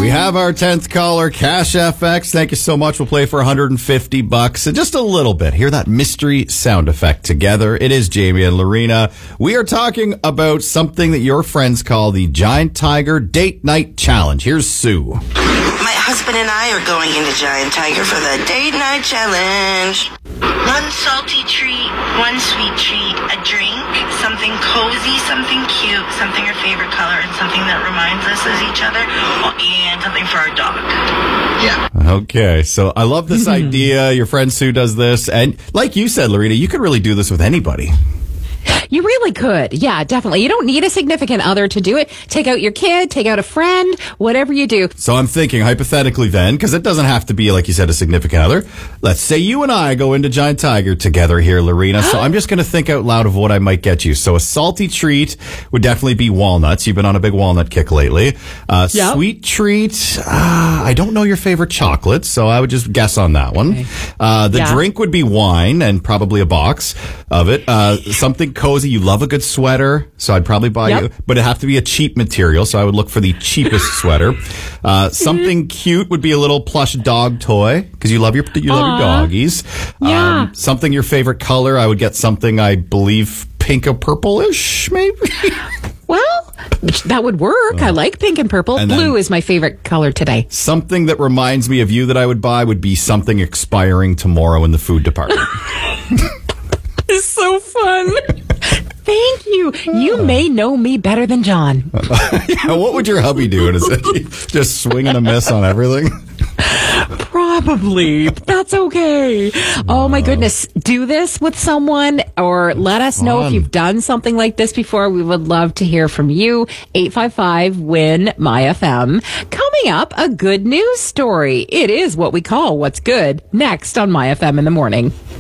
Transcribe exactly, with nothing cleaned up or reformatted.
We have our tenth caller, Cash F X. Thank you so much. We'll play for one hundred fifty bucks in just a little bit. Hear that mystery sound effect together. It is Jamie and Lorena. We are talking about something that your friends call the Giant Tiger Date Night Challenge. Here's Sue. My husband and I are going into Giant Tiger for the Date Night Challenge. One salty treat, one sweet treat, a drink, something cozy, something cute, something our favorite color, and something that reminds us of each other, and something for our dog. Yeah. Okay, so I love this idea. Your friend Sue does this, and like you said, Lorena, you could really do this with anybody. You really could. Yeah, definitely. You don't need a significant other to do it. Take out your kid, take out a friend, whatever you do. So I'm thinking hypothetically then, because it doesn't have to be, like you said, a significant other. Let's say you and I go into Giant Tiger together here, Lorena. So I'm just going to think out loud of what I might get you. So a salty treat would definitely be walnuts. You've been on a big walnut kick lately. Uh, yep. Sweet treat, uh, I don't know your favorite chocolate, so I would just guess on that one. Okay. Uh, the yeah. drink would be wine and probably a box of it. Uh, something cozy. You love a good sweater, so I'd probably buy yep. you, but it'd have to be a cheap material, so I would look for the cheapest sweater. Uh, something cute would be a little plush dog toy, because you love your you love Aww. your doggies. Yeah. Um, something your favorite color, I would get something I believe pink or purplish, maybe. Well, that would work. Oh. I like pink and purple. And blue is my favorite color today. Something that reminds me of you that I would buy would be something expiring tomorrow in the food department. It's so fun. Thank you. You may know me better than John. Yeah, what would your hubby do? Is it just swing and a miss on everything? Probably. That's okay. Oh, my goodness. Do this with someone or let us know if you've done something like this before. We would love to hear from you. eight five five, W I N, MyFM. Coming up, a good news story. It is what we call What's Good next on MyFM in the Morning.